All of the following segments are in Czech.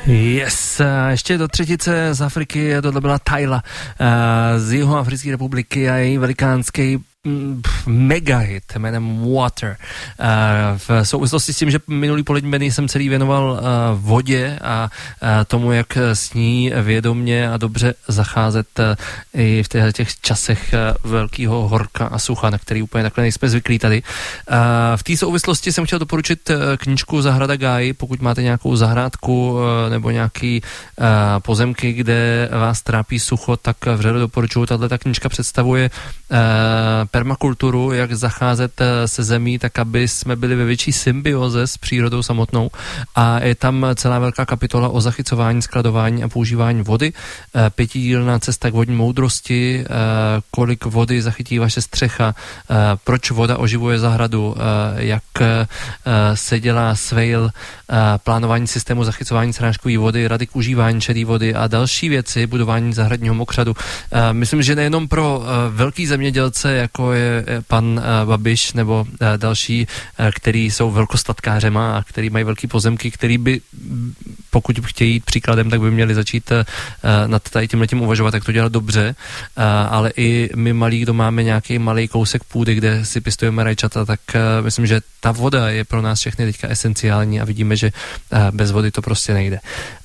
Yes, ještě do třetice z Afriky, tohle byla Tyla z Jihoafrické republiky a její velikánský mega hit jménem Water. V souvislosti s tím, že minulý polední Benny jsem celý věnoval vodě a tomu, jak s ní vědomně a dobře zacházet i v těch časech velkého horka a sucha, na který úplně takhle nejsme zvyklí tady. V té souvislosti jsem chtěl doporučit knížku Zahrada Gáji, pokud máte nějakou zahrádku nebo nějaký pozemky, kde vás trápí sucho, tak vřele doporučuji. Tato knížka představuje permakulturu, jak zacházet se zemí, tak aby jsme byli ve větší symbioze s přírodou samotnou, a je tam celá velká kapitola o zachycování, skladování a používání vody, 5dílná cesta k vodní moudrosti, kolik vody zachytí vaše střecha, proč voda oživuje zahradu, jak se dělá swale, plánování systému zachycování srážkové vody, rady k užívání šedé vody a další věci, budování zahradního mokřadu. Myslím, že nejenom pro velký zemědělce, jako je pan Babiš nebo další, který jsou velkostatkářema a který mají velký pozemky, který by, pokud chtějí jít příkladem, tak by měli začít nad tady tímhletím uvažovat, jak to dělat dobře, ale i my malí, kdo máme nějaký malý kousek půdy, kde si pěstujeme rajčata, tak myslím, že ta voda je pro nás všechny teďka esenciální a vidíme, že bez vody to prostě nejde.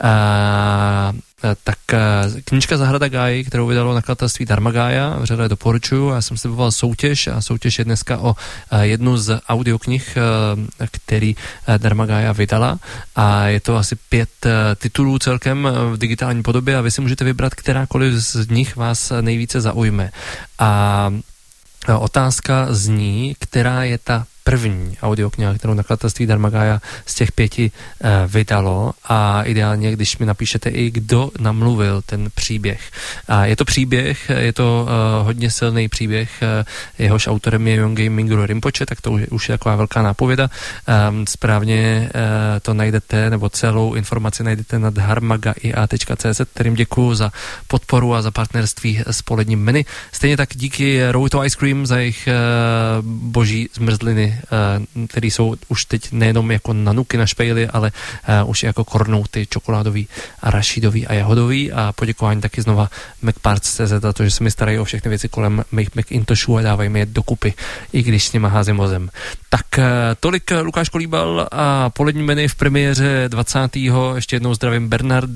Tak knížka Zahrada Gáji, kterou vydalo nakladatelství Dharmagaya, vřele doporučuju. Já jsem sliboval soutěž a soutěž je dneska o jednu z audioknih, který Dharmagaya vydala, a je to asi 5 titulů celkem v digitální podobě a vy si můžete vybrat, kterákoliv z nich vás nejvíce zaujme. A otázka zní, která je ta první audiokniha, kterou nakladatelství Dharmagaya z těch 5 vydalo, a ideálně, když mi napíšete i kdo namluvil ten příběh. A je to příběh, je to hodně silný příběh, jehož autorem je Yongey Mingyur Rinpoche, tak to už je taková velká nápověda. Správně to najdete, nebo celou informaci najdete na dharmagai.cz, kterým děkuju za podporu a za partnerství s poledním Benny. Stejně tak díky Road to Ice Cream za jejich boží zmrzliny, které jsou už teď nejenom jako nanuky na špejly, ale už jako kornouty čokoládový, arašidový a jahodový, a poděkování taky znova MacParts.cz za to, že se mi starají o všechny věci kolem mých Macintoshu a dávají mi je dokupy, i když s nima házím vozem. Tak tolik Lukáš Kolíbal a polední Benny v premiéře 20. Ještě jednou zdravím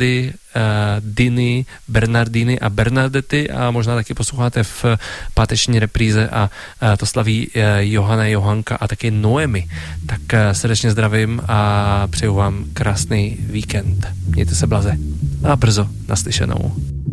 Bernardiny a Bernadety, a možná taky posloucháte v páteční repríze a to slaví Johana, Johanka a taky Noemi. Tak srdečně zdravím a přeju vám krásný víkend. Mějte se blaze a brzo naslyšenou.